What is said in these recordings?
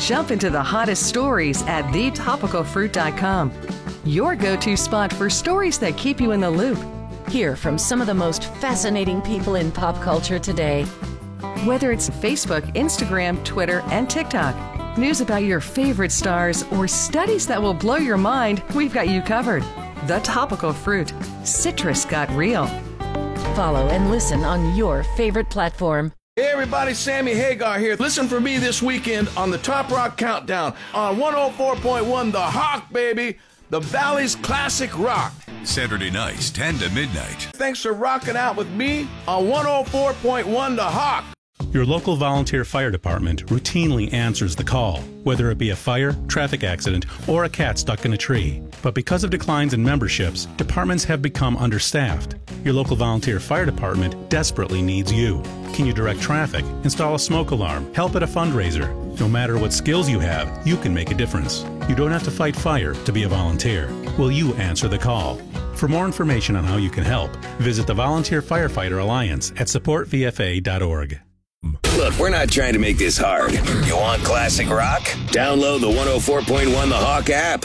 Jump into the hottest stories at thetopicalfruit.com. Your go-to spot for stories that keep you in the loop. Hear from some of the most fascinating people in pop culture today. Whether it's Facebook, Instagram, Twitter, and TikTok, news about your favorite stars, or studies that will blow your mind, we've got you covered. The Topical Fruit. Citrus got real. Follow and listen on your favorite platform. Hey everybody, Sammy Hagar here. Listen for me this weekend on the Top Rock Countdown on 104.1 The Hawk, baby. The Valley's classic rock. Saturday nights, 10 to midnight. Thanks for rocking out with me on 104.1 The Hawk. Your local volunteer fire department routinely answers the call, whether it be a fire, traffic accident, or a cat stuck in a tree. But because of declines in memberships, departments have become understaffed. Your local volunteer fire department desperately needs you. Can you direct traffic, install a smoke alarm, help at a fundraiser? No matter what skills you have, you can make a difference. You don't have to fight fire to be a volunteer. Will you answer the call? For more information on how you can help, visit the Volunteer Firefighter Alliance at supportvfa.org. Look, we're not trying to make this hard. You want classic rock? Download the 104.1 The Hawk app.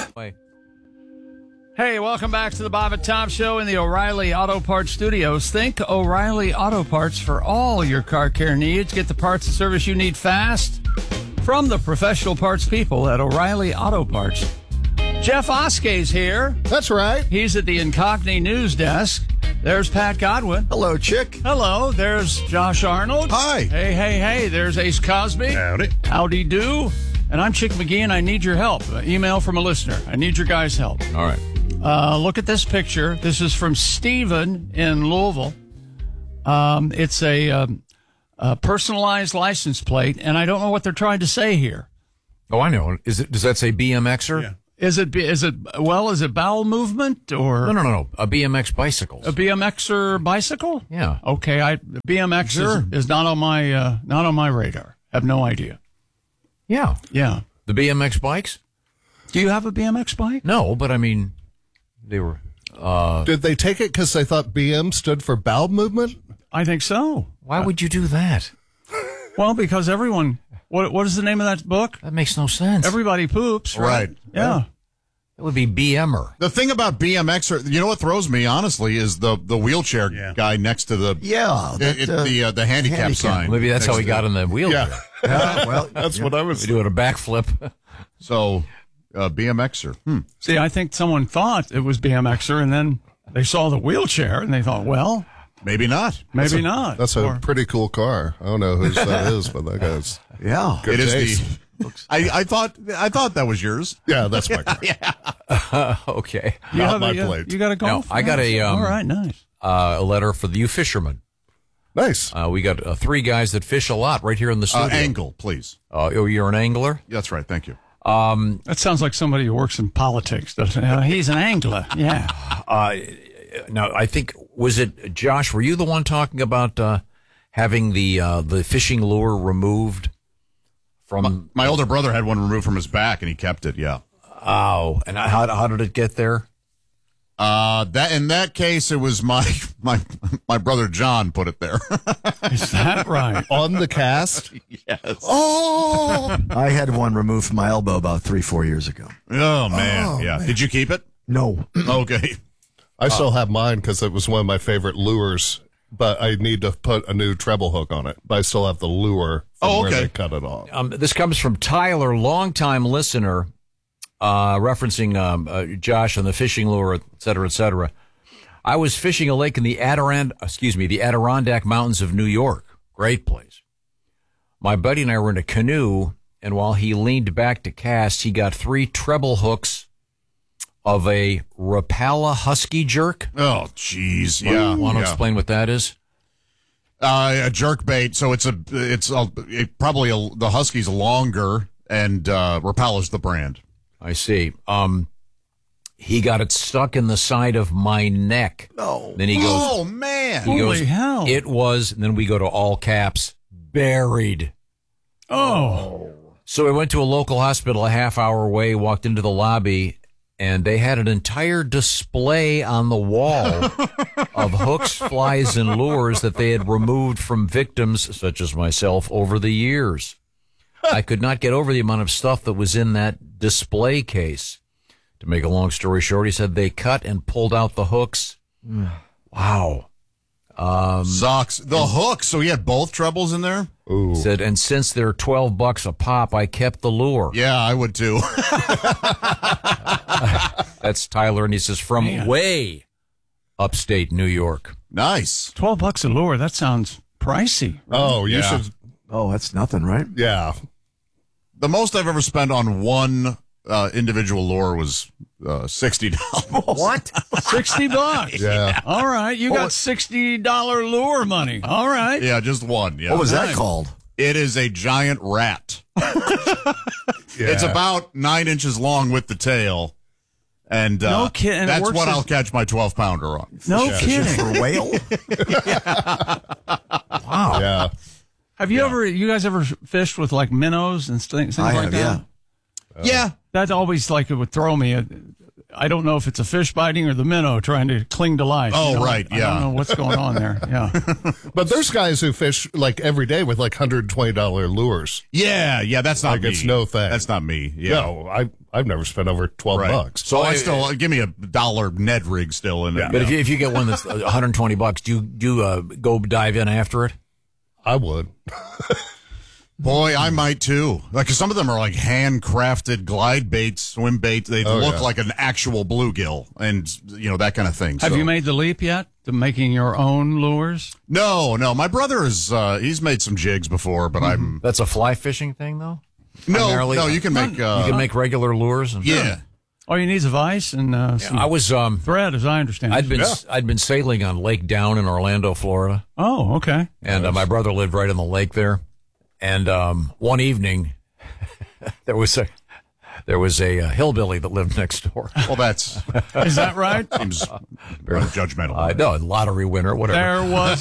Hey, welcome back to the Bob and Tom Show in the O'Reilly Auto Parts Studios. Think O'Reilly Auto Parts for all your car care needs. Get the parts and service you need fast from the professional parts people at O'Reilly Auto Parts. Jeff Oskey's here. That's right. He's at the Incogni News Desk. There's Pat Godwin. Hello, Chick. Hello. There's Josh Arnold. Hi. Hey. There's Ace Cosby. Howdy. Howdy do. And I'm Chick McGee, and I need your help. Email from a listener. I need your guys' help. All right. Look at this picture. This is from Steven in Louisville. It's a personalized license plate, and I don't know what they're trying to say here. Oh, I know. Does that say BMXer? Yeah. Is it bowel movement or No. A BMX bicycle. A BMXer bicycle? Yeah. Okay. BMX Sure. is not on my radar. Have no idea. Yeah. Yeah. The BMX bikes? Do you have a BMX bike? No, but I mean, they were. Did they take it because they thought BM stood for bowel movement? I think so. Why would you do that? Well, because everyone. What is the name of that book? That makes no sense. Everybody poops, right? Yeah. It would be BMer. The thing about BMX, you know what throws me, honestly, is the wheelchair guy next to the the handicap sign. Maybe that's how he got in the wheelchair. Yeah. Well, that's what I was doing, a backflip. So, BMXer. See, I think someone thought it was BMXer, and then they saw the wheelchair, and they thought, well, maybe not. Maybe not. That's a pretty cool car. I don't know whose that is, but that guy's it is taste. I thought that was yours. Yeah, that's my car. Okay. Not my plate. You got a golf? No, I got a all right, nice. A letter for you fishermen. Nice. We got three guys that fish a lot right here in the studio. Angle, please. Oh, you're an angler? That's right. Thank you. That sounds like somebody who works in politics, doesn't it? He's an angler. Yeah. Now, I think, was it, Josh, were you the one talking about having the fishing lure removed from... My older brother had one removed from his back, and he kept it, yeah. Oh, and how did it get there? In that case, it was my brother John put it there. Is that right? On the cast? Yes. Oh! I had one removed from my elbow about 3-4 years ago. Oh, man. Yeah. Man. Did you keep it? No. Okay. I still have mine because it was one of my favorite lures, but I need to put a new treble hook on it. But I still have the lure from where they cut it off. This comes from Tyler, longtime listener, referencing Josh and the fishing lure, et cetera, et cetera. I was fishing a lake in the Adirondack Mountains of New York. Great place. My buddy and I were in a canoe, and while he leaned back to cast, he got 3 treble hooks of a Rapala husky jerk. Oh, jeez. Yeah. Want to explain what that is? A jerk bait. So the husky's longer, and Rapala's the brand. I see. He got it stuck in the side of my neck. No. Then he goes, oh, man. Holy hell. It was, and then we go to all caps, buried. Oh. So we went to a local hospital a half hour away, walked into the lobby, and they had an entire display on the wall of hooks, flies, and lures that they had removed from victims, such as myself, over the years. I could not get over the amount of stuff that was in that display case. To make a long story short, he said they cut and pulled out the hooks. Wow. Sucks. The hooks. So he had both trebles in there? Ooh. Said, and since they're $12 a pop, I kept the lure. Yeah, I would too. That's Tyler, and he says, from way upstate New York. Nice. $12 a lure. That sounds pricey. Right? Oh, you should. Oh, that's nothing, right? Yeah. The most I've ever spent on one individual lure was $60. What? $60? Yeah. All right. You got $60 lure money. All right. Yeah, just one. Yeah. What was that called? It is a giant rat. It's about 9 inches long with the tail. And no kidding. That's what I'll catch my 12-pounder on. No kidding. For a whale? Wow. Yeah. Have you guys ever fished with like minnows and things like that? Yeah. That always it would throw me. I don't know if it's a fish biting or the minnow trying to cling to life. Oh, right. I don't know what's going on there. Yeah. But there's guys who fish every day with $120 lures. Yeah. That's not me. It's no thing. That's not me. Yeah. No, I've never spent over $12. So I still give me $1 Ned rig still in it. But if you get one that's $120, do you go dive in after it? I would. Boy, I might too. Because some of them are like handcrafted glide baits, swim baits. They look like an actual bluegill, and that kind of thing. Have you made the leap yet to making your own lures? No. My brother is. He's made some jigs before, but I'm. That's a fly fishing thing, though. No. You can make. You can make regular lures. All you need is a vise and some thread, as I understand. I'd been sailing on Lake Down in Orlando, Florida. Oh, okay. And my brother lived right on the lake there. And one evening, there was a hillbilly that lived next door. Well, is that right? Seems very judgmental. No, lottery winner, whatever. There was.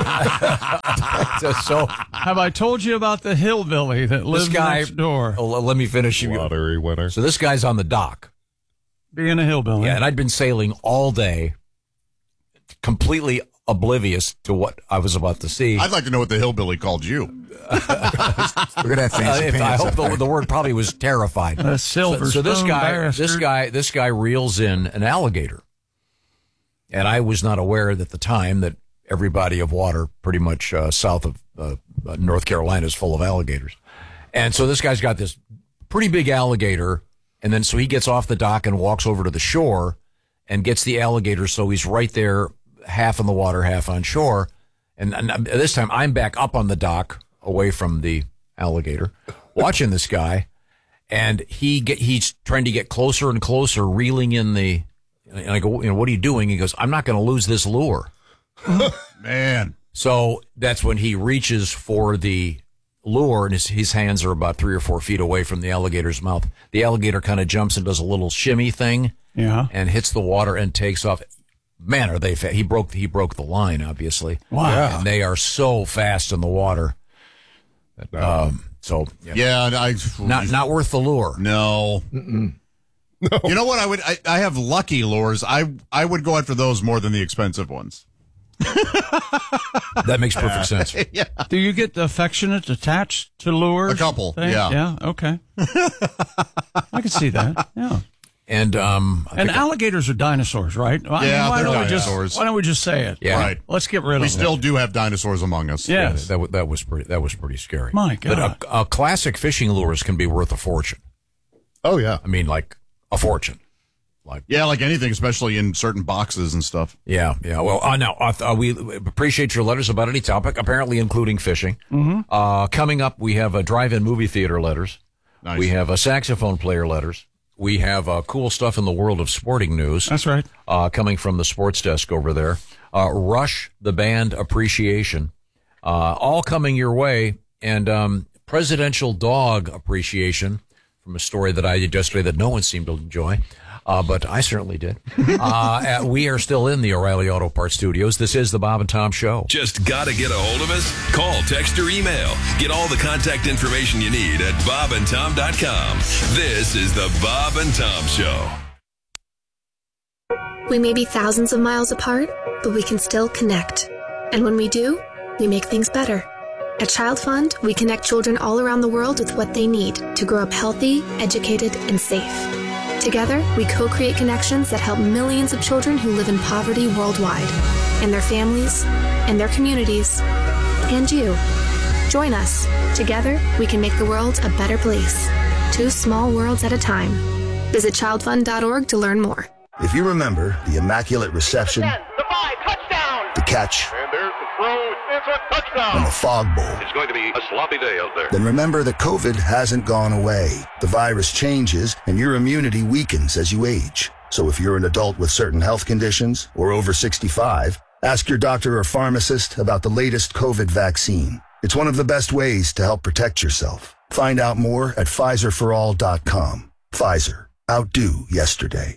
So have I told you about the hillbilly that lives next door? Let me finish. Lottery winner. So this guy's on the dock. Being a hillbilly. Yeah, and I'd been sailing all day, completely oblivious to what I was about to see. I'd like to know what the hillbilly called you. We're gonna have fancy pants. I hope the word probably was terrified. So this guy reels in an alligator, and I was not aware at the time that every body of water, pretty much south of North Carolina, is full of alligators. And so this guy's got this pretty big alligator, and then so he gets off the dock and walks over to the shore and gets the alligator. So he's right there, half in the water, half on shore. And this time I'm back up on the dock, away from the alligator, watching this guy, and he's trying to get closer and closer, reeling in the. And I go, what are you doing? He goes, I'm not going to lose this lure. Man. So that's when he reaches for the lure, and his hands are about 3 or 4 feet away from the alligator's mouth. The alligator kind of jumps and does a little shimmy thing, and hits the water and takes off. Man, are they fast? He broke the line, obviously. Wow. Yeah. And they are so fast in the water. Not worth the lure. No. No. You know what? I have lucky lures. I would go after those more than the expensive ones. That makes perfect sense. Yeah. Do you get affectionate attached to lures? A couple. Things? Yeah. Okay. I can see that. Yeah. And alligators are dinosaurs, right? Why don't dinosaurs. Why don't we just say it? Yeah. Right. Let's get rid of them. We still do have dinosaurs among us. Yes. Yeah, that was pretty scary. My God. But a classic fishing lures can be worth a fortune. Oh yeah. I mean, like a fortune. Like anything, especially in certain boxes and stuff. Yeah. Well, now we appreciate your letters about any topic, apparently including fishing. Mm-hmm. Coming up, we have drive-in movie theater letters. Nice. We have saxophone player letters. We have cool stuff in the world of sporting news. That's right. Coming from the sports desk over there. Rush, the band appreciation. All coming your way. And presidential dog appreciation from a story that I did yesterday that no one seemed to enjoy. But I certainly did. We are still in the O'Reilly Auto Parts studios. This is the Bob and Tom Show. Just gotta get a hold of us? Call, text, or email. Get all the contact information you need at bobandtom.com. This is the Bob and Tom Show. We may be thousands of miles apart, but we can still connect. And when we do, we make things better. At Child Fund, we connect children all around the world with what they need to grow up healthy, educated, and safe. Together, we co-create connections that help millions of children who live in poverty worldwide, and their families, and their communities, and you. Join us. Together, we can make the world a better place. 2 small worlds at a time. Visit childfund.org to learn more. If you remember the Immaculate Reception, 10, the 5, touchdown! The catch, And there's the throw, it's a touchdown! and the Fog Bowl, It's going to be a sloppy day out there. then remember that COVID hasn't gone away. The virus changes, and your immunity weakens as you age. So if you're an adult with certain health conditions or over 65, ask your doctor or pharmacist about the latest COVID vaccine. It's one of the best ways to help protect yourself. Find out more at PfizerForAll.com. Pfizer. Outdo yesterday.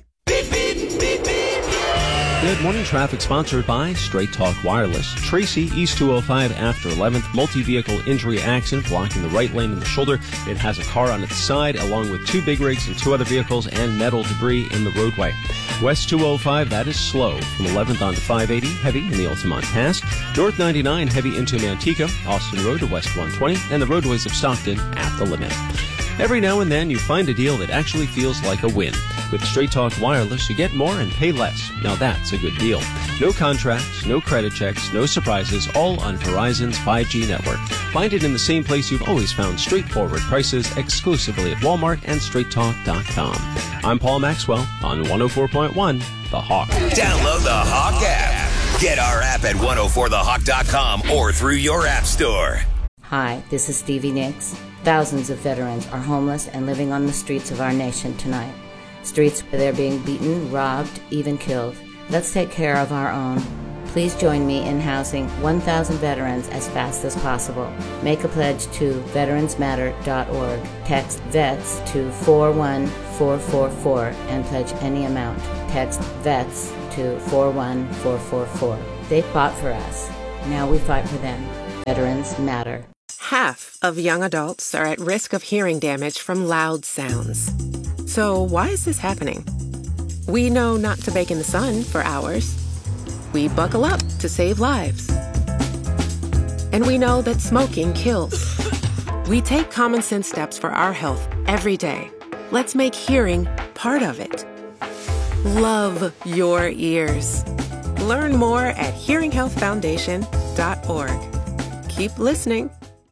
Good morning, traffic sponsored by Straight Talk Wireless. Tracy, East 205 after 11th, multi-vehicle injury accident blocking the right lane and the shoulder. It has a car on its side along with 2 big rigs and 2 other vehicles and metal debris in the roadway. West 205, that is slow from 11th on to 580, heavy in the Altamont Pass. North 99, heavy into Manteca, Austin Road to West 120, and the roadways of Stockton at the limit. Every now and then you find a deal that actually feels like a win. With Straight Talk Wireless, you get more and pay less. Now that's a good deal. No contracts, no credit checks, no surprises, all on Verizon's 5G network. Find it in the same place you've always found straightforward prices, exclusively at Walmart and StraightTalk.com. I'm Paul Maxwell on 104.1 The Hawk. Download the Hawk app. Get our app at 104thehawk.com or through your app store. Hi, this is Stevie Nicks. Thousands of veterans are homeless and living on the streets of our nation tonight. Streets where they're being beaten, robbed, even killed. Let's take care of our own. Please join me in housing 1,000 veterans as fast as possible. Make a pledge to veteransmatter.org. Text VETS to 41444 and pledge any amount. Text VETS to 41444. They fought for us. Now we fight for them. Veterans matter. Half of young adults are at risk of hearing damage from loud sounds. So why is this happening? We know not to bake in the sun for hours. We buckle up to save lives. And we know that smoking kills. We take common sense steps for our health every day. Let's make hearing part of it. Love your ears. Learn more at hearinghealthfoundation.org. Keep listening.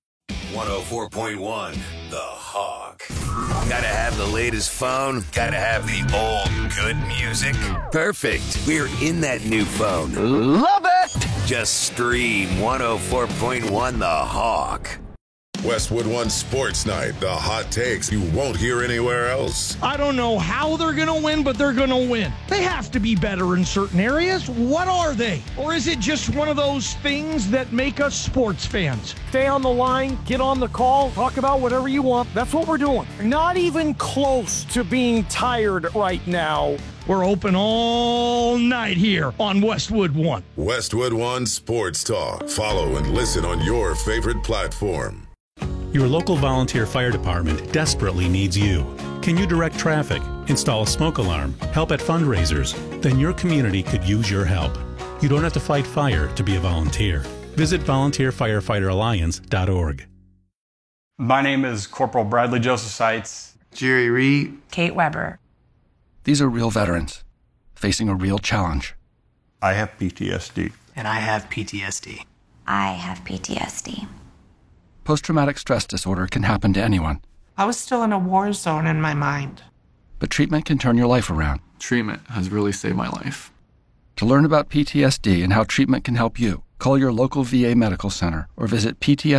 104.1 The Hawk. Gotta have the latest phone, gotta have the old good music. Perfect. We're in that new phone. Love it! Just stream 104.1 The Hawk. Westwood One Sports Night, the hot takes you won't hear anywhere else. I don't know how they're going to win, but they're going to win. They have to be better in certain areas. What are they? Or is it just one of those things that make us sports fans? Stay on the line, get on the call, talk about whatever you want. That's what we're doing. Not even close to being tired right now. We're open all night here on Westwood One. Westwood One Sports Talk. Follow and listen on your favorite platform. Your local volunteer fire department desperately needs you. Can you direct traffic, install a smoke alarm, help at fundraisers? Then your community could use your help. You don't have to fight fire to be a volunteer. Visit volunteerfirefighteralliance.org. My name is Corporal Bradley Joseph Seitz. Jerry Reed. Kate Weber. These are real veterans facing a real challenge. I have PTSD. And I have PTSD. I have PTSD. Post-traumatic stress disorder can happen to anyone. I was still in a war zone in my mind. But treatment can turn your life around. Treatment has really saved my life. To learn about PTSD and how treatment can help you, call your local VA medical center or visit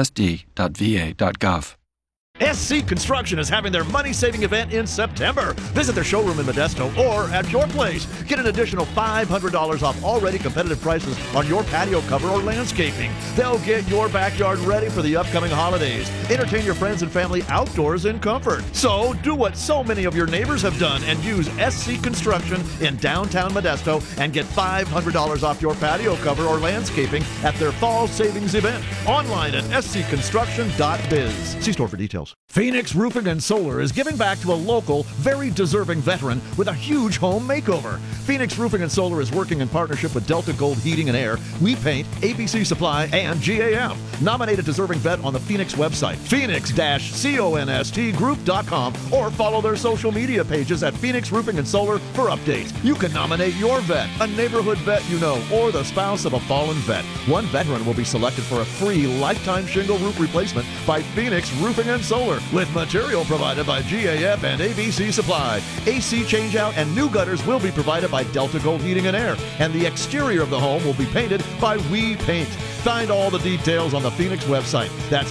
ptsd.va.gov. SC Construction is having their money-saving event in September. Visit their showroom in Modesto or at your place. Get an additional $500 off already competitive prices on your patio cover or landscaping. They'll get your backyard ready for the upcoming holidays. Entertain your friends and family outdoors in comfort. So do what so many of your neighbors have done and use SC Construction in downtown Modesto and get $500 off your patio cover or landscaping at their fall savings event. Online at scconstruction.biz. See store for details. details. Phoenix Roofing and Solar is giving back to a local, very deserving veteran with a huge home makeover. Phoenix Roofing and Solar is working in partnership with Delta Gold Heating and Air, We Paint, ABC Supply, and GAF. Nominate a deserving vet on the Phoenix website, phoenix-constgroup.com, or follow their social media pages at Phoenix Roofing and Solar for updates. You can nominate your vet, a neighborhood vet you know, or the spouse of a fallen vet. One veteran will be selected for a free lifetime shingle roof replacement by Phoenix Roofing and Solar, with material provided by GAF and ABC Supply. AC changeout and new gutters will be provided by Delta Gold Heating and Air, and the exterior of the home will be painted by We Paint. Find all the details on the Phoenix website. That's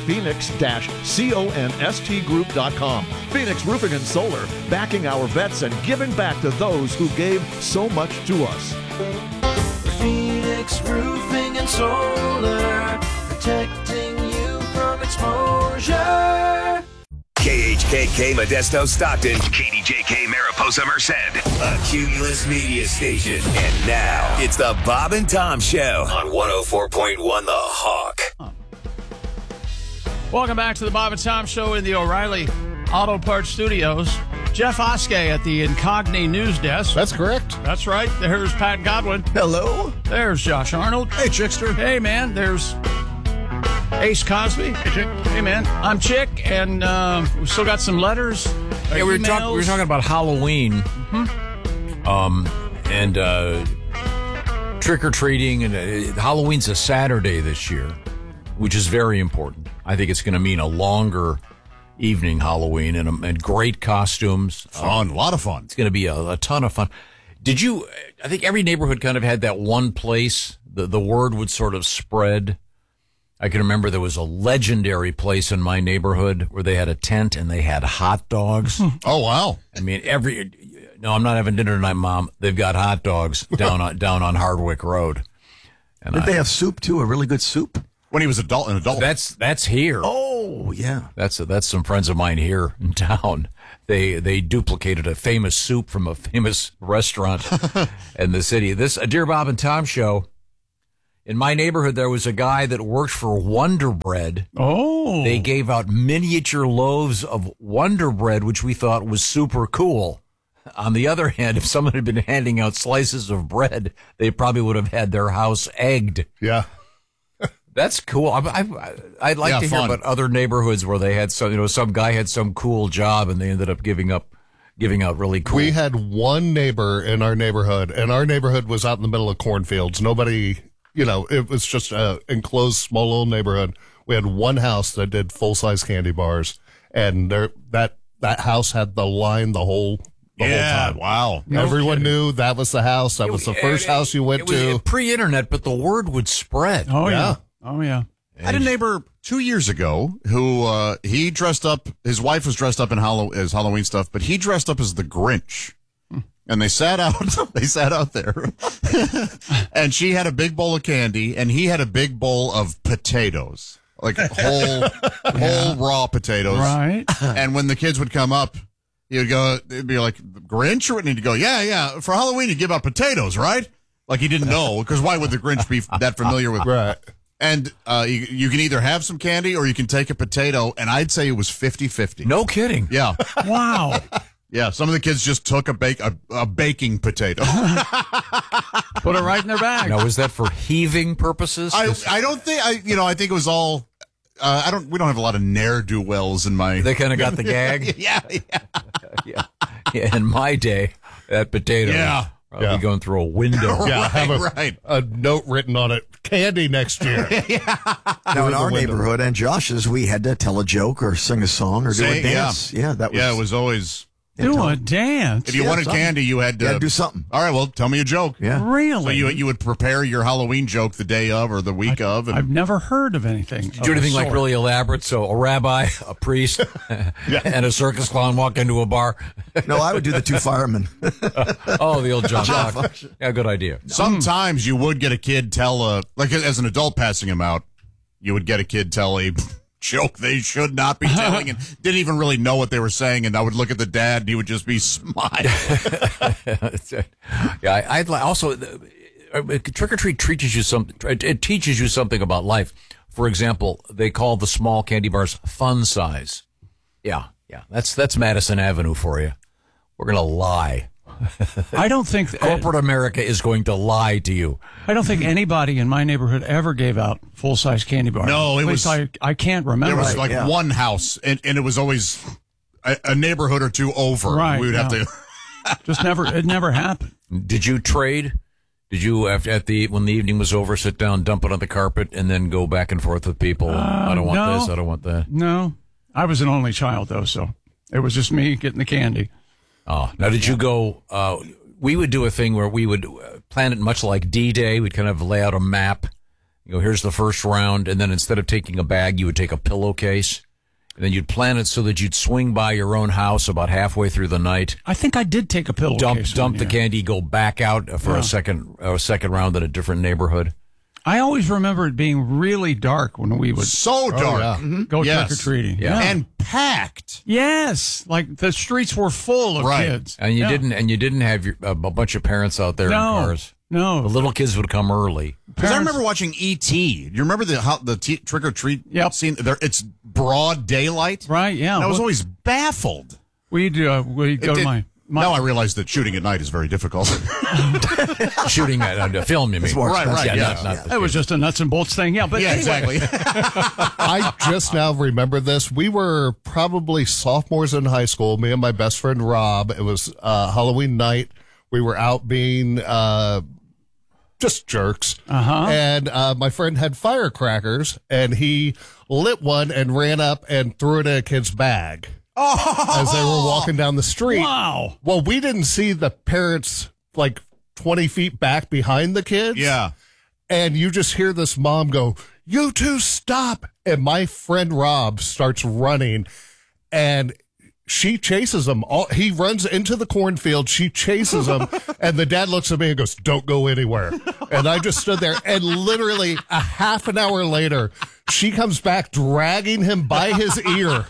phoenix-constgroup.com. Phoenix Roofing and Solar, backing our vets and giving back to those who gave so much to us. Phoenix Roofing and Solar, protecting you from exposure. KHKK Modesto Stockton, KDJK Mariposa Merced, a Cumulus Media Station. And now, it's the Bob and Tom Show on 104.1 The Hawk. Welcome back to the Bob and Tom Show in the O'Reilly Auto Parts Studios. Jeff Oskey at the Incogni News Desk. That's correct. That's right. There's Pat Godwin. Hello. There's Josh Arnold. Hey, Chickster. Hey, man. There's Ace Cosby. Hey, Chick. Hey, man. I'm Chick, and we still got some letters. Yeah, we were talking about Halloween. And trick-or-treating. And Halloween's a Saturday this year, which is very important. I think it's going to mean a longer evening Halloween and great costumes. Fun, a lot of fun. It's going to be a ton of fun. I think every neighborhood kind of had that one place, the word would sort of spread. I can remember there was a legendary place in my neighborhood where they had a tent and they had hot dogs. Oh, wow. I mean, no, I'm not having dinner tonight, Mom. They've got hot dogs down on Hardwick Road. And Did they have soup too? A really good soup? When he was an adult. That's here. Oh, yeah. That's some friends of mine here in town. They duplicated a famous soup from a famous restaurant in the city. This Dear Bob and Tom Show. In my neighborhood, there was a guy that worked for Wonder Bread. Oh. They gave out miniature loaves of Wonder Bread, which we thought was super cool. On the other hand, if someone had been handing out slices of bread, they probably would have had their house egged. Yeah. That's cool. I'd like to hear about other neighborhoods where they had some guy had some cool job and they ended up giving out really cool. We had one neighbor in our neighborhood, and our neighborhood was out in the middle of cornfields. Nobody, it was just an enclosed, small little neighborhood. We had one house that did full-size candy bars, and that house had the line the whole time. Wow. Everyone knew that was the house. That was the first house you went to. It was pre-internet, but the word would spread. Oh, yeah. Oh, yeah. I had a neighbor 2 years ago who he dressed up. His wife was dressed up in as Halloween stuff, but he dressed up as the Grinch. And they sat out. They sat out there, and she had a big bowl of candy, and he had a big bowl of potatoes, like whole raw potatoes. Right. And when the kids would come up, he would go. It'd be like Grinch, or he'd go, yeah. For Halloween, you give out potatoes, right? Like he didn't know, because why would the Grinch be that familiar with? Right. And you can either have some candy or you can take a potato, and I'd say it was 50-50. No kidding. Yeah. Wow. Yeah, some of the kids just took a baking potato. Put it right in their bag. Now, was that for heaving purposes? I don't think I think it was all. We don't have a lot of ne'er-do-wells in my. They kind of got the gag. Yeah. In my day, that potato. Yeah. Probably going through a window. Yeah, have a note written on it. Candy next year. Now, in our neighborhood and Josh's, we had to tell a joke or sing a song or do a dance. Yeah, that was. Yeah, it was always. Do a dance. If you wanted candy, you had to do something. All right, well, tell me a joke. Yeah. Really? So you would prepare your Halloween joke the day of or the week of. And I've never heard of anything. Did you do anything like really elaborate? So a rabbi, a priest, and a circus clown walk into a bar? No, I would do the two firemen. The old John Fox. Yeah, good idea. Sometimes you would get a kid tell like as an adult passing him out, you would get a kid tell a joke they should not be telling and didn't even really know what they were saying, and I would look at the dad and he would just be smiling. Yeah, I'd also trick or treat teaches you something. It teaches you something about life. For example, they call the small candy bars fun size. Yeah. That's Madison Avenue for you. We're going to lie. I don't think corporate America is going to lie to you. I don't think anybody in my neighborhood ever gave out full-size candy bars. No, it was. I can't remember. There was one house, and it was always a neighborhood or two over. Right. We would have to. It never happened. Did you trade? Did you when the evening was over, sit down, dump it on the carpet, and then go back and forth with people? I don't want this. I don't want that. No, I was an only child though, so it was just me getting the candy. Oh, now did you go? We would do a thing where we would plan it much like D-Day. We'd kind of lay out a map. You know, here's the first round, and then instead of taking a bag, you would take a pillowcase, and then you'd plan it so that you'd swing by your own house about halfway through the night. I think I did take a pillowcase. Dump the candy, go back out for a second round in a different neighborhood. I always remember it being really dark when we would dark go trick or treating. Yeah. And packed. Yes, like the streets were full of kids. And you didn't have a bunch of parents out there in cars. No, the little kids would come early. Because I remember watching E.T. Do you remember the trick or treat scene? It's broad daylight, right? Yeah, and I was always baffled. We'd go to my. Now I realize that shooting at night is very difficult. Shooting at film, you mean? Right. Yeah, it was just a nuts and bolts thing. Yeah, but anyway. Exactly. I just now remember this. We were probably sophomores in high school, me and my best friend Rob. It was Halloween night. We were out being just jerks. And my friend had firecrackers, and he lit one and ran up and threw it in a kid's bag. As they were walking down the street. Wow. Well, we didn't see the parents like 20 feet back behind the kids. Yeah. And you just hear this mom go, "You two stop." And my friend Rob starts running, and she chases him. He runs into the cornfield. She chases him. And the dad looks at me and goes, "Don't go anywhere." And I just stood there. And literally a half an hour later, she comes back dragging him by his ear.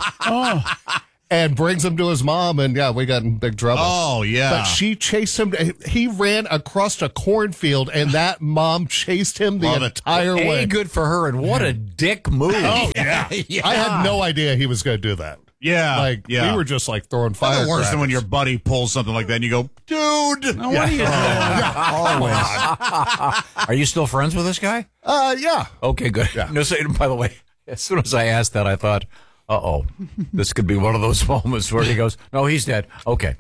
And brings him to his mom, and we got in big trouble. Oh, yeah. But she chased him. He ran across a cornfield, and that mom chased him the entire way. Good for her, and what a dick move. Oh, yeah. I had no idea he was going to do that. Yeah. We were just like throwing fire. Worse than when your buddy pulls something like that, and you go, "Dude, what are you doing?" Always. Are you still friends with this guy? Yeah. Okay, good. Yeah. No, by the way, as soon as I asked that, I thought, this could be one of those moments where he goes, "No, he's dead." Okay.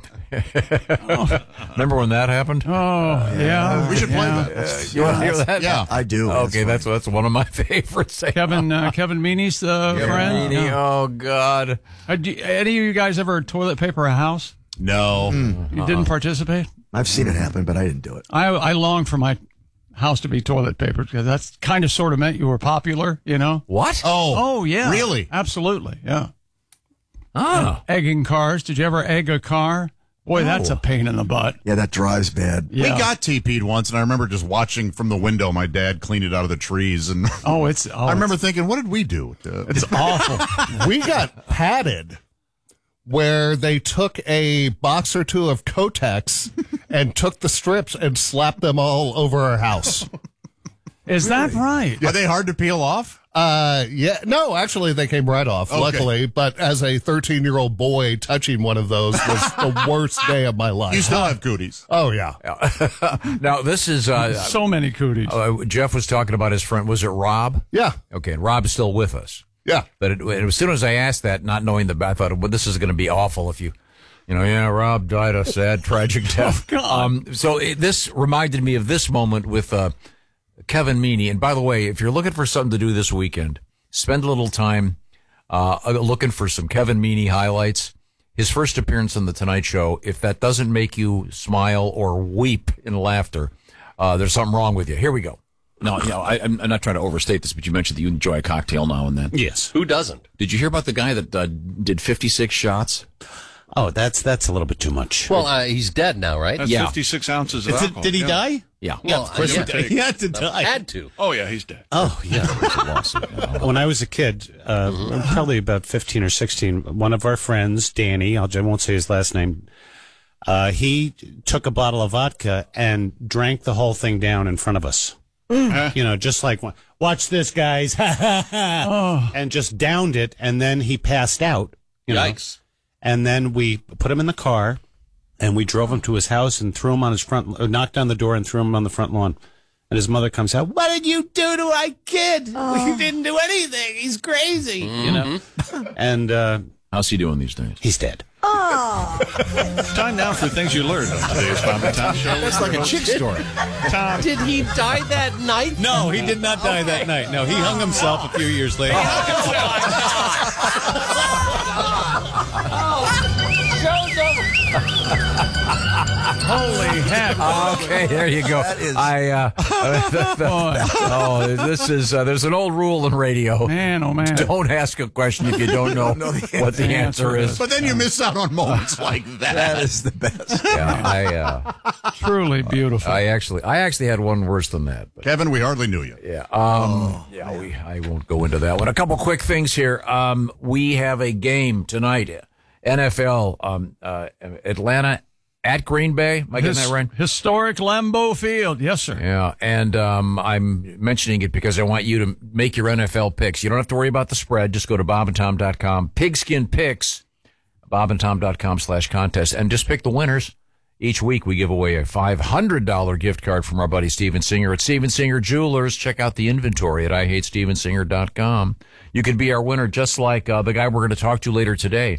Remember when that happened? Oh, yeah. We should play that. You want to hear that? Yeah, I do. Okay, that's one of my favorites. Kevin Meaney's friend. Meaney, oh, God. Any of you guys ever toilet paper a house? No. You didn't participate? I've seen it happen, but I didn't do it. I long for my house to be toilet paper because that's kind of sort of meant you were popular, you know? What? Oh, yeah. Really? Absolutely, yeah. Egging cars. Did you ever egg a car? Boy, that's a pain in the butt. Yeah, that drives bad. Yeah. We got TP'd once, and I remember just watching from the window my dad clean it out of the trees. And I remember thinking, what did we do? It's awful. We got patted where they took a box or two of Kotex and took the strips and slapped them all over our house. Is that right? Are they hard to peel off? Yeah. No, actually, they came right off, luckily. But as a 13-year-old boy, touching one of those was the worst day of my life. You still have cooties. Oh, yeah. Now, this is... so many cooties. Jeff was talking about his friend. Was it Rob? Yeah. Okay, and Rob's still with us. Yeah. But as soon as I asked that, not knowing I thought, well, this is going to be awful if you... Rob died a sad, tragic death. Oh, God. So this reminded me of this moment with... Kevin Meaney. And by the way, if you're looking for something to do this weekend, spend a little time looking for some Kevin Meaney highlights. His first appearance on The Tonight Show, if that doesn't make you smile or weep in laughter, there's something wrong with you. Here we go. No, I'm not trying to overstate this, but you mentioned that you enjoy a cocktail now and then. Yes. Who doesn't? Did you hear about the guy that did 56 shots? Oh, that's a little bit too much. Well, he's dead now, right? That's 56 ounces of alcohol. Did he die? Yeah. Well, he had to die. Had to. Oh, yeah, he's dead. Oh, yeah. When I was a kid, probably about 15 or 16, one of our friends, Danny, I won't say his last name, he took a bottle of vodka and drank the whole thing down in front of us. Just like, watch this, guys, and just downed it, and then he passed out. You know? Yikes. And then we put him in the car, and we drove him to his house and threw him on his front, knocked on the door and threw him on the front lawn. And his mother comes out, "What did you do to our kid? We didn't do anything. He's crazy." You know? And how's he doing these days? He's dead. Time now for things you learned on today's Bob and Tom Show. That's like a chick story. Tom. Did he die that night? No, he did not die that night. No, he hung himself a few years later. Holy heck. Okay, there you go. This is there's an old rule in radio. Man, oh man. Don't ask a question if you don't know what the answer is. But then you miss out on moments like that. That is the best. Yeah, truly beautiful. I actually had one worse than that. But, Kevin, we hardly knew you. Yeah. I won't go into that one. A couple quick things here. We have a game tonight. NFL, Atlanta at Green Bay. Am I getting that right? Historic Lambeau Field. Yes, sir. Yeah, and I'm mentioning it because I want you to make your NFL picks. You don't have to worry about the spread. Just go to bobandtom.com. Pigskin Picks, bobandtom.com/contest, and just pick the winners. Each week we give away a $500 gift card from our buddy Steven Singer at Steven Singer Jewelers. Check out the inventory at IHateStevenSinger.com. You could be our winner just like the guy we're going to talk to later today.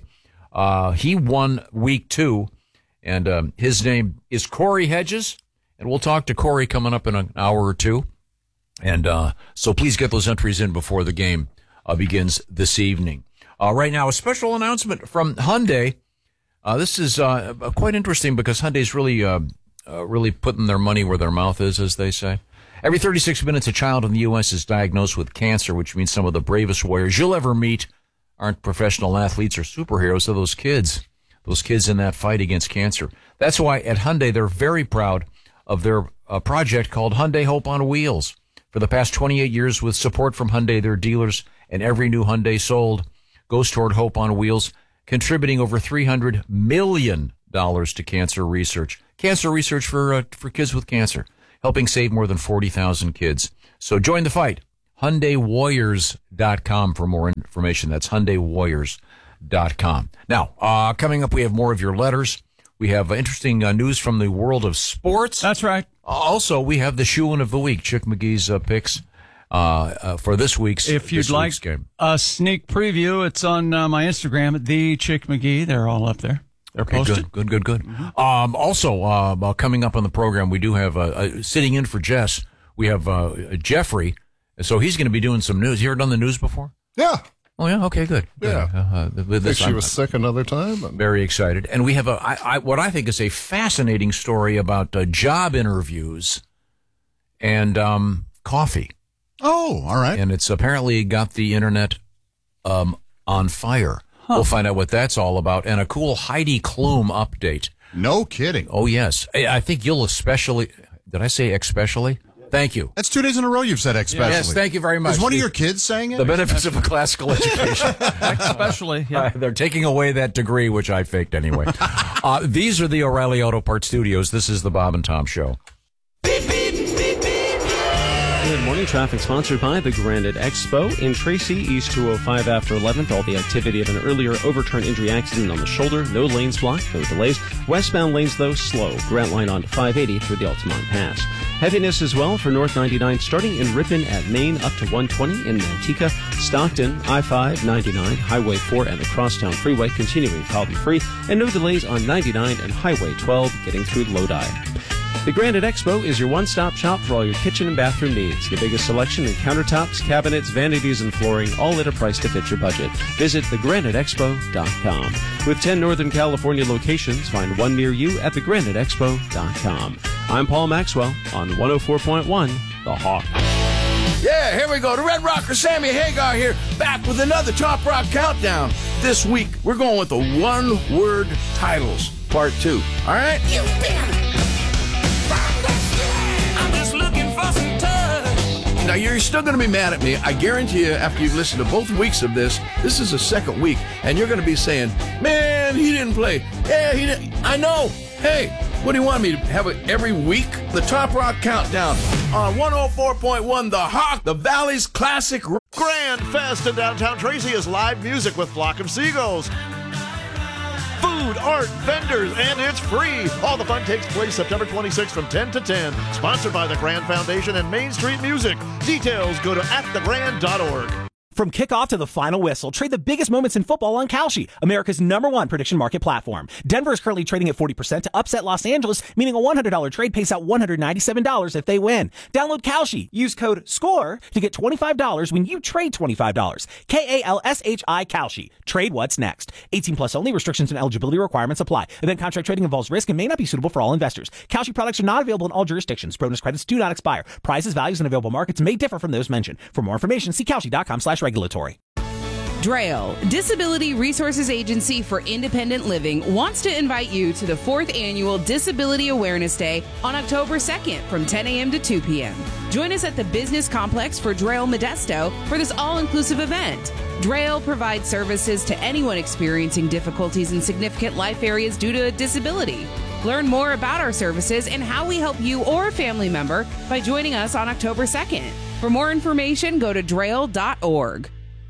He won week 2, and his name is Corey Hedges, and we'll talk to Corey coming up in an hour or two. And so please get those entries in before the game begins this evening. Right now, a special announcement from Hyundai. This is quite interesting because Hyundai's really putting their money where their mouth is, as they say. Every 36 minutes, a child in the U.S. is diagnosed with cancer, which means some of the bravest warriors you'll ever meet aren't professional athletes or superheroes. They're those kids in that fight against cancer. That's why at Hyundai, they're very proud of their project called Hyundai Hope on Wheels. For the past 28 years, with support from Hyundai, their dealers, and every new Hyundai sold goes toward Hope on Wheels, contributing over $300 million to cancer research. Cancer research for kids with cancer, helping save more than 40,000 kids. So join the fight. HyundaiWarriors.com for more information. That's HyundaiWarriors.com. Now, coming up, we have more of your letters. We have interesting news from the world of sports. That's right. Also, we have the shoe-in of the week, Chick McGee's picks for this week's game. If you'd like a sneak preview, it's on my Instagram, the Chick McGee. They're all up there. They're posted. Good. Mm-hmm. Also, coming up on the program, we do have sitting in for Jess. We have Jeffrey. So he's going to be doing some news. You ever done the news before? Yeah. Oh, yeah? Okay, good. Yeah. She was sick another time. I'm very excited. And we have what I think is a fascinating story about job interviews and coffee. Oh, all right. And it's apparently got the internet on fire. Huh. We'll find out what that's all about. And a cool Heidi Klum update. No kidding. Oh, yes. I think you'll especially... Did I say especially? Thank you. That's 2 days in a row you've said especially. Yes, thank you very much. Is one of your kids saying it? The benefits of a classical education. Especially, yeah. They're taking away that degree, which I faked anyway. These are the O'Reilly Auto Parts Studios. This is the Bob and Tom Show. Good morning. Traffic sponsored by the Granite Expo in Tracy, East 205 after 11th. All the activity of an earlier overturned injury accident on the shoulder. No lanes blocked, no delays. Westbound lanes, though, slow. Grant Line on 580 through the Altamont Pass. Heaviness as well for North 99, starting in Ripon at Maine up to 120 in Manteca. Stockton, I-5, 99, Highway 4, and the Crosstown Freeway continuing problem-free. And no delays on 99 and Highway 12 getting through Lodi. The Granite Expo is your one-stop shop for all your kitchen and bathroom needs. The biggest selection in countertops, cabinets, vanities, and flooring, all at a price to fit your budget. Visit thegraniteexpo.com. With 10 Northern California locations, find one near you at thegraniteexpo.com. I'm Paul Maxwell on 104.1 The Hawk. Yeah, here we go. The Red Rocker Sammy Hagar here, back with another Top Rock Countdown. This week, we're going with the one-word titles, part 2. All right? You bet. Now, you're still going to be mad at me. I guarantee you, after you've listened to both weeks of this is the second week, and you're going to be saying, man, he didn't play. Yeah, he didn't. I know. Hey, what do you want me to have it every week? The Top Rock Countdown on 104.1 The Hawk, the Valley's classic. Grand Fest in downtown Tracy is live music with Flock of Seagulls. art, vendors, and it's free. All the fun takes place September 26th from 10 to 10. Sponsored by the Grand Foundation and Main Street Music. Details go to atthegrand.org. From kickoff to the final whistle, trade the biggest moments in football on Kalshi, America's #1 prediction market platform. Denver is currently trading at 40% to upset Los Angeles, meaning a $100 trade pays out $197 if they win. Download Kalshi. Use code SCORE to get $25 when you trade $25. KALSHI Kalshi. Trade what's next. 18 plus only. Restrictions and eligibility requirements apply. Event contract trading involves risk and may not be suitable for all investors. Kalshi products are not available in all jurisdictions. Bonus credits do not expire. Prices, values, and available markets may differ from those mentioned. For more information, see Kalshi.com/regulatory. DRAIL, Disability Resources Agency for Independent Living, wants to invite you to the 4th Annual Disability Awareness Day on October 2nd from 10 a.m. to 2 p.m. Join us at the Business Complex for DRAIL Modesto for this all-inclusive event. DRAIL provides services to anyone experiencing difficulties in significant life areas due to a disability. Learn more about our services and how we help you or a family member by joining us on October 2nd. For more information, go to DRAIL.org.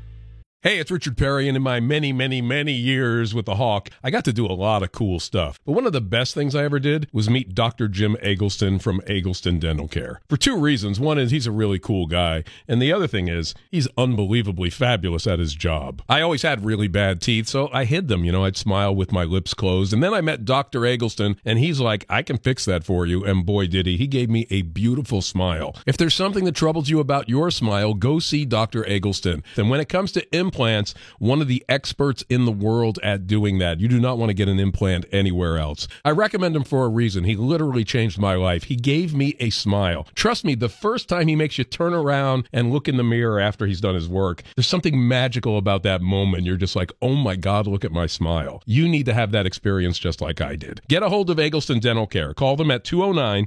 Hey, it's Richard Perry, and in my many, many, many years with the Hawk, I got to do a lot of cool stuff. But one of the best things I ever did was meet Dr. Jim Eggleston from Eggleston Dental Care. For two reasons. One is he's a really cool guy, and the other thing is he's unbelievably fabulous at his job. I always had really bad teeth, so I hid them. I'd smile with my lips closed. And then I met Dr. Eggleston, and he's like, I can fix that for you. And boy, did he. He gave me a beautiful smile. If there's something that troubles you about your smile, go see Dr. Eggleston. And when it comes to implants, one of the experts in the world at doing that. You do not want to get an implant anywhere else. I recommend him for a reason. He literally changed my life. He gave me a smile. Trust me, the first time he makes you turn around and look in the mirror after he's done his work, there's something magical about that moment. You're just like, oh my God, look at my smile. You need to have that experience just like I did. Get a hold of Eggleston Dental Care. Call them at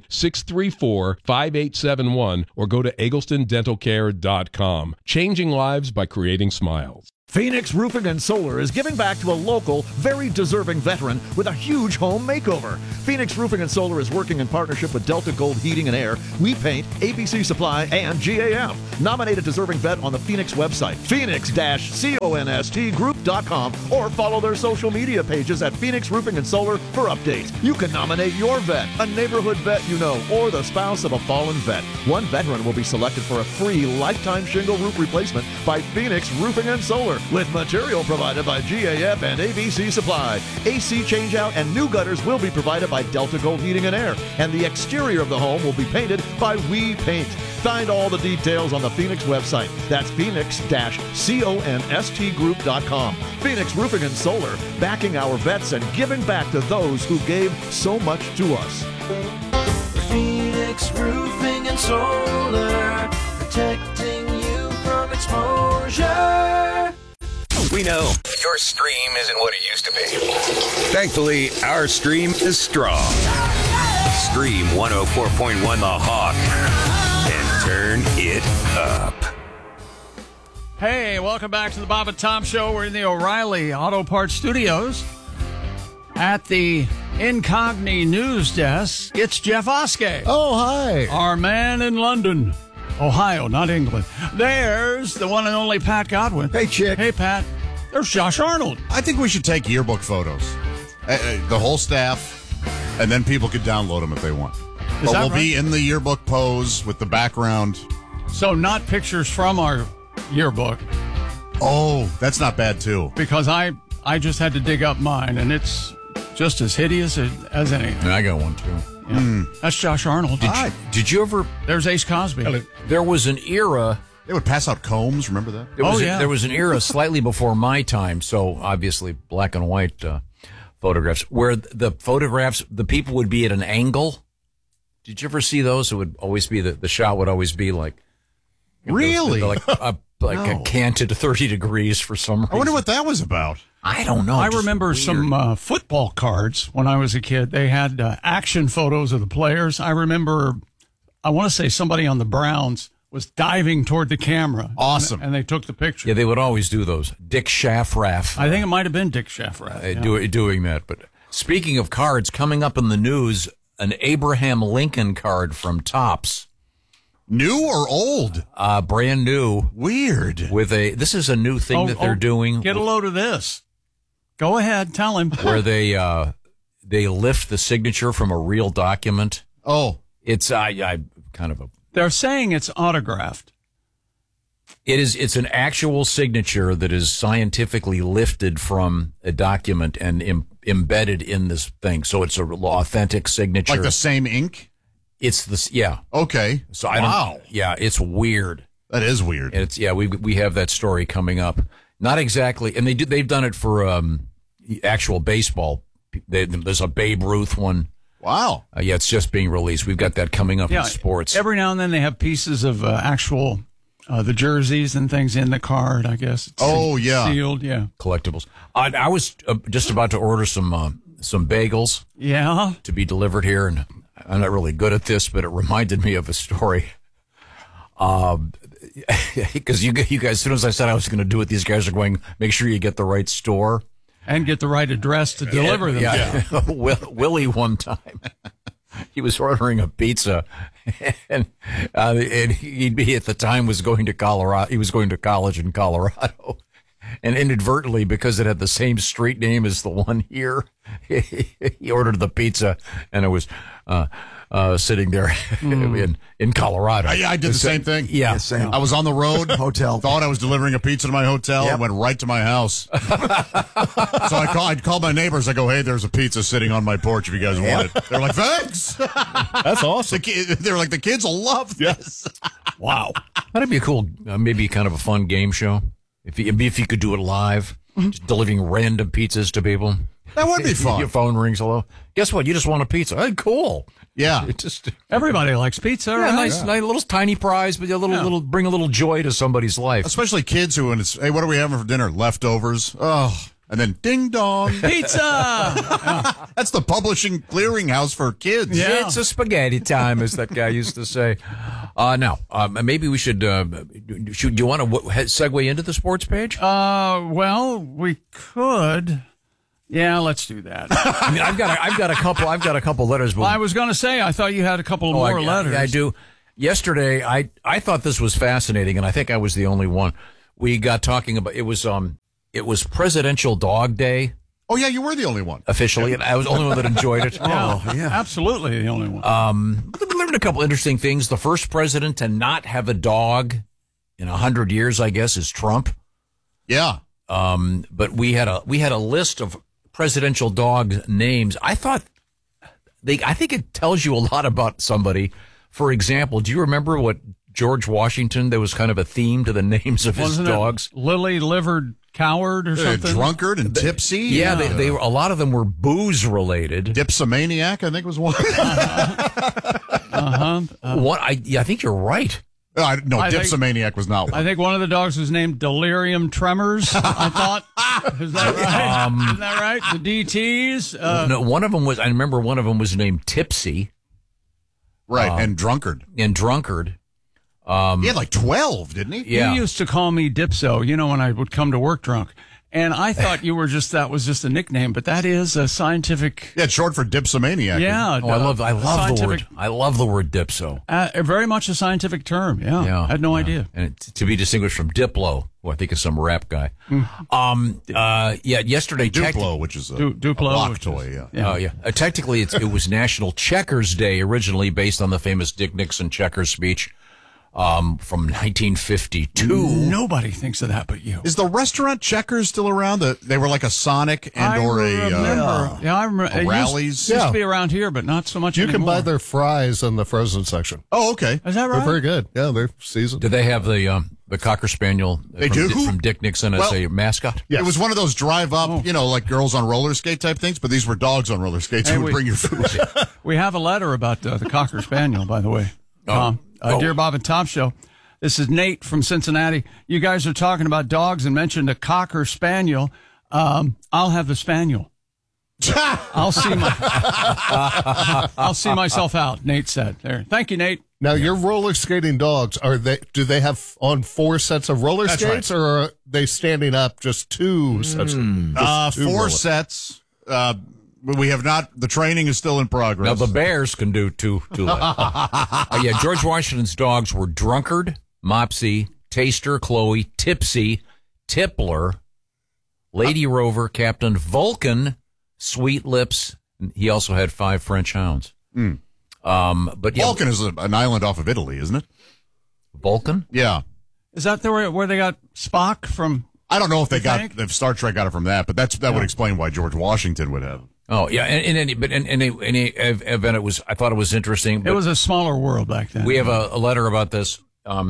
209-634-5871 or go to egglestondentalcare.com. Changing lives by creating smiles. Phoenix Roofing and Solar is giving back to a local, very deserving veteran with a huge home makeover. Phoenix Roofing and Solar is working in partnership with Delta Gold Heating and Air, We Paint, ABC Supply, and GAF. Nominate a deserving vet on the Phoenix website, phoenix-constgroup.com, or follow their social media pages at Phoenix Roofing and Solar for updates. You can nominate your vet, a neighborhood vet you know, or the spouse of a fallen vet. One veteran will be selected for a free lifetime shingle roof replacement by Phoenix Roofing and Solar, with material provided by GAF and ABC Supply. AC changeout and new gutters will be provided by Delta Gold Heating and Air, and the exterior of the home will be painted by We Paint. Find all the details on the Phoenix website. That's phoenix-constgroup.com. Phoenix Roofing and Solar, backing our vets and giving back to those who gave so much to us. Phoenix Roofing and Solar, protecting you from exposure. We know your stream isn't what it used to be. Thankfully, our stream is strong. Stream 104.1 The Hawk and turn it up. Hey, welcome back to the Bob and Tom Show. We're in the O'Reilly Auto Parts Studios. At the Incogni News Desk, it's Jeff Oskey. Oh, hi. Our man in London. Ohio, not England. There's the one and only Pat Godwin. Hey, chick. Hey, Pat. There's Josh Arnold. I think we should take yearbook photos. The whole staff, and then people could download them if they want. But we'll be in the yearbook pose with the background. So not pictures from our yearbook. Oh, that's not bad, too. Because I just had to dig up mine, and it's just as hideous as anything. I got one, too. Yeah. That's Josh Arnold. Did you ever... There's Ace Cosby. There was an era... They would pass out combs, remember that? There was an era slightly before my time, so obviously black and white photographs, where the photographs, the people would be at an angle. Did you ever see those? It would always be, the shot would always be like... Really? A canted 30 degrees for some reason. I wonder what that was about. I don't know. I remember some football cards when I was a kid. They had action photos of the players. I remember, I want to say somebody on the Browns was diving toward the camera. Awesome. And they took the picture. Yeah, they would always do those. Dick Shaffraff. I think it might have been Dick Shaffraff. Doing that. But speaking of cards, coming up in the news, an Abraham Lincoln card from Topps. New or old? Brand new. Weird. This is a new thing that they're doing. Get a load of this. Go ahead, tell him. Where they lift the signature from a real document. Oh, it's I kind of a. They're saying it's autographed. It's an actual signature that is scientifically lifted from a document and embedded in this thing. So it's an authentic signature. Like the same ink? It's this, yeah. Okay. So yeah, it's weird. That is weird. And it's we have that story coming up. Not exactly, and they've done it for actual baseball. There's a Babe Ruth one. Wow. Yeah, it's just being released. We've got that coming up in sports. Every now and then they have pieces of actual the jerseys and things in the card, I guess. It's sealed, yeah. Collectibles. I was just about to order some bagels. Yeah. To be delivered here, and I'm not really good at this, but it reminded me of a story. Because you guys, as soon as I said I was going to do it, these guys are going, make sure you get the right store. And get the right address to deliver them. Yeah. Willie one time, he was ordering a pizza, and he at the time was going to Colorado. He was going to college in Colorado, and inadvertently, because it had the same street name as the one here, he ordered the pizza, and it was sitting there in Colorado. I did the same thing. Yeah, same. I was on the road, hotel. Thought I was delivering a pizza to my hotel, and went right to my house. So I'd call my neighbors. I go, "Hey, there's a pizza sitting on my porch. If you guys want it." They're like, "Thanks." That's awesome. They're like, "The kids will love this." Wow, that'd be a cool, maybe kind of a fun game show if you could do it live, just delivering random pizzas to people. That would be fun. Your phone rings. Hello. Guess what? You just want a pizza. Hey, cool. Yeah. Everybody likes pizza, right? Nice little tiny prize, but bring a little joy to somebody's life. Especially kids who, when it's, hey, what are we having for dinner? Leftovers. Oh, and then ding dong. Pizza! That's the publishing clearinghouse for kids. Yeah. It's a spaghetti time, as that guy used to say. Now, maybe we should, do you want to segue into the sports page? Well, we could. Yeah, let's do that. I mean, I've got a couple letters. But I was going to say, I thought you had a couple more letters. I do. Yesterday, I thought this was fascinating, and I think I was the only one. We got talking about it was Presidential Dog Day. Oh yeah, you were the only one officially, and I was the only one that enjoyed it. Yeah, absolutely the only one. We learned a couple interesting things. The first president to not have a dog in 100 years, I guess, is Trump. Yeah. But we had a list of presidential dog names. I think it tells you a lot about somebody. For example, do you remember what George Washington, there was kind of a theme to the names of his dogs? Lily-livered coward or something? Drunkard and tipsy? Yeah, they were, a lot of them were booze related. Dipsomaniac, I think was one. I think you're right. Dipsomaniac was not one. I think one of the dogs was named Delirium Tremors, I thought. Is that right? Is that right? The DTs? No, one of them was, I remember one of them was named Tipsy. Right, and Drunkard. He had like 12, didn't he? Yeah. He used to call me Dipso, when I would come to work drunk. And I thought that was just a nickname, but that is a scientific. Yeah, it's short for dipsomaniac. Yeah. I love the word. I love the word dipso. Very much a scientific term. Yeah. I had no idea. And to be distinguished from Diplo, who I think is some rap guy. Yesterday. Duplo, which is a Duplo, block toy. Yeah. Oh, yeah. Technically, it was National Checkers Day, originally based on the famous Dick Nixon checkers speech. From 1952. Nobody thinks of that but you. Is the restaurant Checkers still around? They were like a Sonic and I remember. A Rallies. It used to be around here, but not so much anymore. You can buy their fries in the frozen section. Oh, okay. Is that right? They're very good. Yeah, they're seasoned. Do they have the Cocker Spaniel from Dick Nixon as a mascot? Yes. It was one of those drive up, like girls on roller skate type things, but these were dogs on roller skates who would bring your food. We have a letter about the Cocker Spaniel, by the way. Dear Bob and Tom Show, this is Nate from Cincinnati. You guys are talking about dogs and mentioned a Cocker Spaniel. I'll have the Spaniel. I'll see myself out, Nate said. There. Thank you, Nate. Now, your roller skating dogs, do they have on 4 sets of roller skates, or are they standing up just 2 sets? 4 sets. We have not. The training is still in progress. Now the Bears can do two. George Washington's dogs were Drunkard, Mopsy, Taster, Chloe, Tipsy, Tippler, Lady Rover, Captain Vulcan, Sweet Lips. He also had 5 French hounds. Mm. But yeah, Vulcan is an island off of Italy, isn't it? Vulcan? Yeah. Is that where they got Spock from? I don't know if Star Trek got it from that, but that would explain why George Washington would have. Oh yeah, in any event, I thought it was interesting. It was a smaller world back then. We have a letter about this.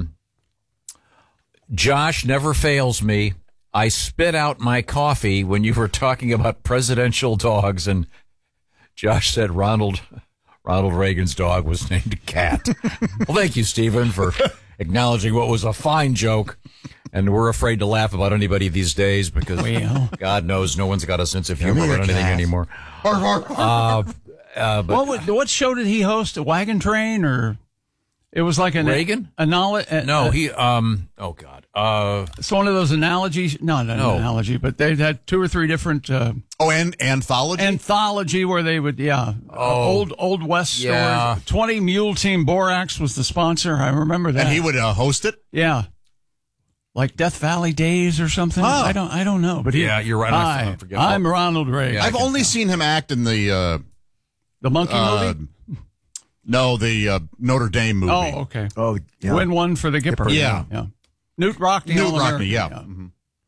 Josh never fails me. I spit out my coffee when you were talking about presidential dogs, and Josh said Ronald Reagan's dog was named Cat. Well, thank you, Stephen, for acknowledging what was a fine joke. And we're afraid to laugh about anybody these days because God knows no one's got a sense of humor about anything anymore. But what show did he host? A Wagon Train, or it was like Reagan? No, he. Oh God. It's one of those analogies. No, analogy. But they had 2 or 3 different. Anthology. Anthology where they would old West stories. 20 Mule Team Borax was the sponsor. I remember that. And he would host it. Yeah. Like Death Valley Days or something. Oh. I don't know. But you're right. I'm Ronald Reagan. Yeah, I've only seen him act in the Monkey movie. No, the Notre Dame movie. Oh, okay. Oh, yeah. Win one for the Gipper. Yeah. Newt Rockney. Yeah. Mm-hmm.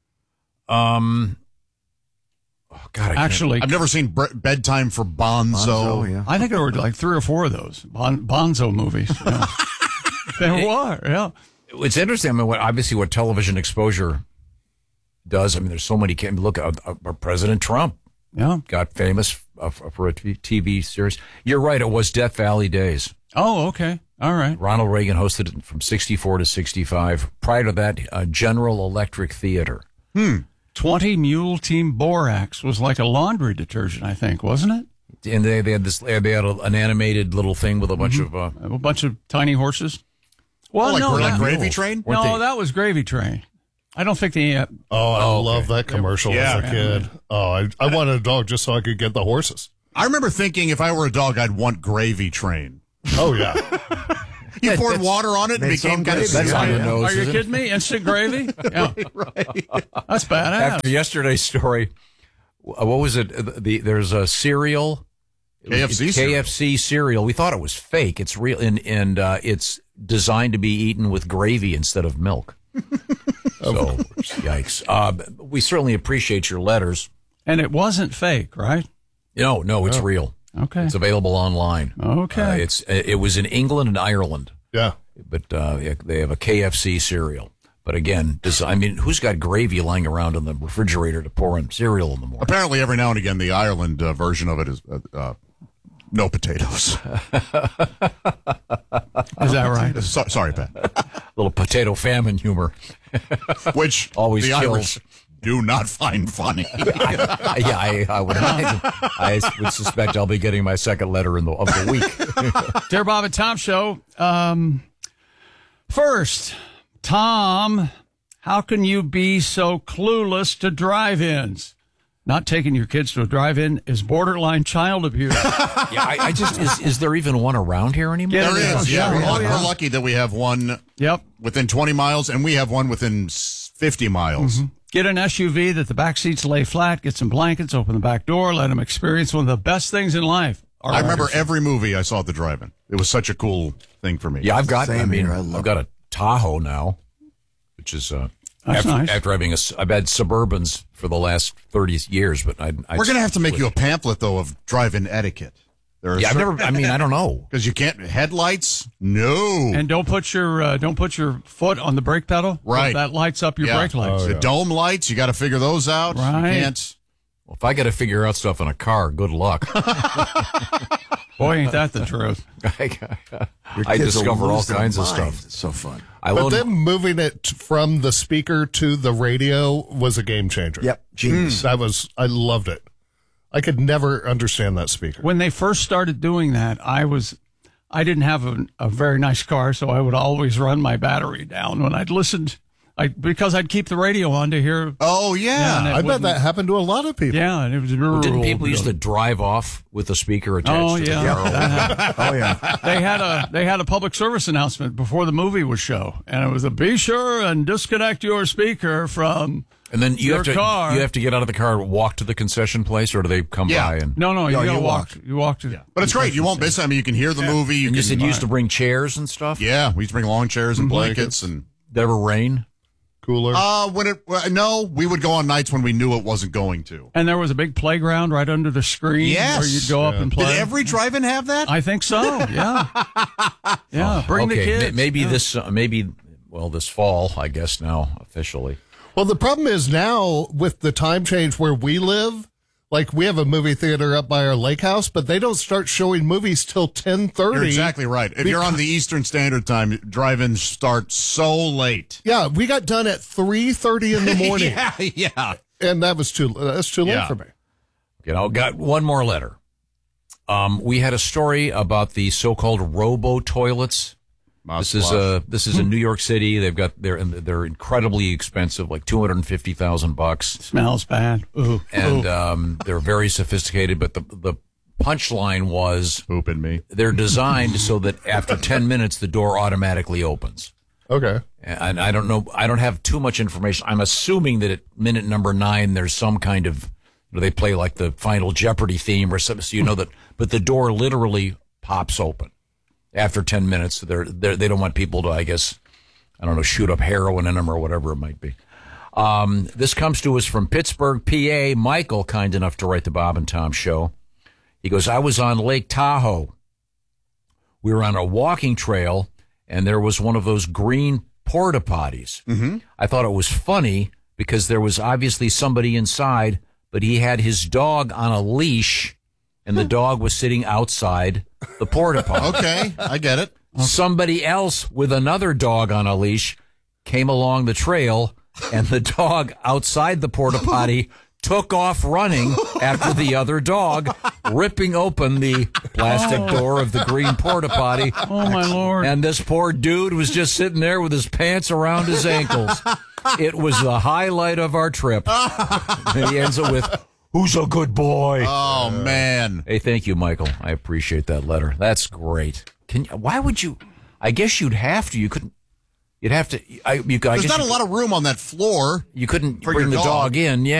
Oh God! Actually, I've never seen Bedtime for Bonzo. Yeah. I think there were like 3 or 4 of those Bonzo movies. Yeah. There were. Yeah. It's interesting. I mean, what television exposure does. I mean, there's so many. Look, President Trump. Yeah. Got famous for a TV series. You're right. It was Death Valley Days. Oh, okay. All right. Ronald Reagan hosted it from 64 to 65. Prior to that, General Electric Theater. 20 Mule Team Borax was like a laundry detergent, I think, wasn't it? And they had this. They had an animated little thing with a bunch of tiny horses. Well, like Gravy Train? No, that was Gravy Train. I don't think they. I love that commercial as a kid. Oh, I wanted a dog just so I could get the horses. I remember thinking if I were a dog, I'd want Gravy Train. Oh yeah. You poured water on it and became kind of. That's on the nose. Are you kidding me? Instant gravy? Yeah. Right. That's badass. After yesterday's story, what was it? There's a cereal. KFC cereal. We thought it was fake. It's real, and it's designed to be eaten with gravy instead of milk. So, yikes. We certainly appreciate your letters. And it wasn't fake, right? No, it's real. Okay. It's available online. Okay. It was in England and Ireland. Yeah. But they have a KFC cereal. But again, who's got gravy lying around in the refrigerator to pour in cereal in the morning? Apparently, every now and again, the Ireland version of it is no potatoes. Is that right? Sorry, Pat. Little potato famine humor. Which always the kills. Irish do not find funny. I would imagine. I would suspect I'll be getting my second letter of the week. Dear Bob and Tom Show. First, Tom, how can you be so clueless to drive-ins? Not taking your kids to a drive-in is borderline child abuse. I just is there even one around here anymore? Yeah, there is. Yeah, we're lucky that we have one. Yep. Within 20 miles, and we have one within 50 miles. Mm-hmm. Get an SUV that the back seats lay flat. Get some blankets. Open the back door. Let them experience one of the best things in life. I remember every movie I saw at the drive-in. It was such a cool thing for me. Yeah, I've got a Tahoe now, which is nice. After having I've had Suburbans for the last 30 years, but we're going to have to make you a pamphlet though of drive-in etiquette. I've never. I mean, I don't know because you can't headlights. No, and don't put your foot on the brake pedal. Right, that lights up your brake lights. The dome lights, you got to figure those out. Right. You can't. Well, if I got to figure out stuff in a car, good luck. Boy, ain't that the truth. I discover all kinds of stuff. It's so fun. But then moving it from the speaker to the radio was a game changer. Yep, genius. I loved it. I could never understand that speaker. When they first started doing that, I didn't have a very nice car, so I would always run my battery down when I'd listened. Because I'd keep the radio on to hear. Oh, yeah. I bet that happened to a lot of people. Yeah, and it was didn't people used to drive off with the speaker attached to the car? Oh, yeah. They had a public service announcement before the movie would show, and it was be sure and disconnect your speaker from And then you your have to car. you have to get out of the car and walk to the concession place, or do they come by? And No, you gotta walk. You walk to. Yeah. But it's great. You won't miss it. I mean, you can hear the movie. You said you used to bring chairs and stuff? Yeah, we used to bring lawn chairs and blankets. And did it ever rain? Cooler? No, we would go on nights when we knew it wasn't going to. And there was a big playground right under the screen where you'd go up and play. Did every drive-in have that? I think so. Yeah. Yeah. Bring the kids. Maybe this fall, I guess now officially. Well, the problem is now with the time change where we live, like we have a movie theater up by our lake house, but they don't start showing movies till 10:30. You're exactly right. If you're on the Eastern Standard Time, drive-ins start so late. Yeah, we got done at 3:30 in the morning. Yeah. And that's too late for me. Okay, now got one more letter. We had a story about the so-called robo toilets. This is in New York City. They're incredibly expensive, like $250,000. Smells bad. Ooh. And they're very sophisticated. But the punchline was, "Open me." They're designed so that after 10 minutes the door automatically opens. Okay. And I don't know. I don't have too much information. I'm assuming that at minute number 9 there's some kind of they play like the Final Jeopardy theme or something. So you know that. But the door literally pops open. After 10 minutes, they don't want people to, I guess, shoot up heroin in them or whatever it might be. This comes to us from Pittsburgh, PA. Michael, kind enough to write the Bob and Tom Show. He goes, I was on Lake Tahoe. We were on a walking trail, and there was one of those green porta potties. Mm-hmm. I thought it was funny because there was obviously somebody inside, but he had his dog on a leash, and the dog was sitting outside the porta potty. Okay, I get it. Somebody else with another dog on a leash came along the trail, and the dog outside the porta potty took off running after the other dog, ripping open the plastic door of the green porta potty. Oh, my Lord. And this poor dude was just sitting there with his pants around his ankles. It was the highlight of our trip. And he ends it with, "Who's a good boy?" Oh, man. Hey, thank you, Michael. I appreciate that letter. That's great. Why would you? I guess you'd have to. You couldn't. You'd have to. There's not a lot of room on that floor. You couldn't for bring your the dog in. Yeah.